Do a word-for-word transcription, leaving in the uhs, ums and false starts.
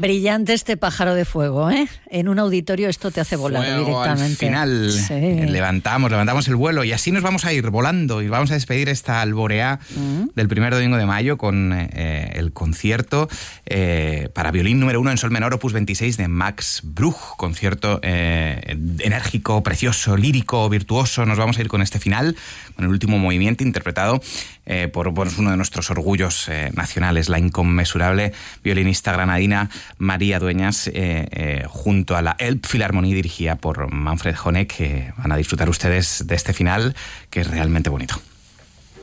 Brillante este pájaro de fuego, ¿eh? En un auditorio esto te hace volar fuego directamente. Al final sí. levantamos, levantamos el vuelo y así nos vamos a ir volando y vamos a despedir esta alboreá mm. del primer domingo de mayo con eh, el concierto eh, para violín número uno en sol menor, opus veintiséis de Max Bruch. Concierto eh, enérgico, precioso, lírico, virtuoso. Nos vamos a ir con este final, con el último movimiento interpretado eh, por, por uno de nuestros orgullos eh, nacionales, la inconmensurable violinista granadina María Dueñas, eh, eh, junto a la Elbphilharmonie dirigida por Manfred Honeck, que van a disfrutar ustedes de este final, que es realmente bonito.